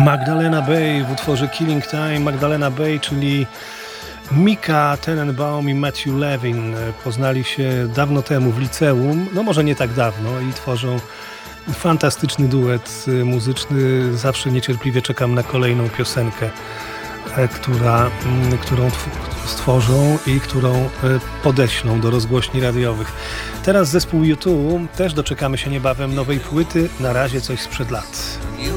Magdalena Bay w utworze Killing Time. Magdalena Bay, czyli Mika Tenenbaum i Matthew Levin poznali się dawno temu w liceum, no może nie tak dawno, i tworzą fantastyczny duet muzyczny. Zawsze niecierpliwie czekam na kolejną piosenkę, którą stworzą i którą podeślą do rozgłośni radiowych. Teraz zespół U2, też doczekamy się niebawem nowej płyty, na razie coś sprzed lat.